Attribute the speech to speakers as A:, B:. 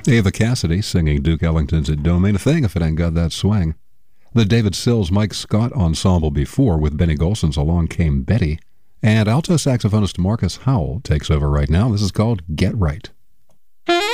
A: Ava Cassidy singing Duke Ellington's It Don't Mean a Thing If It Ain't Got That Swing. The David Sills Mike Scott Ensemble before with Benny Golson's Along Came Betty. And alto saxophonist Marcus Howell takes over right now. This is called Get Right.